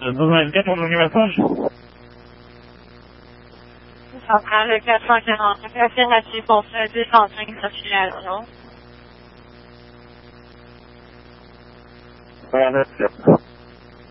Vous indiquez ton dernier message? Ça prend le 449 affirmatif pour faire 205 circulation. Merci.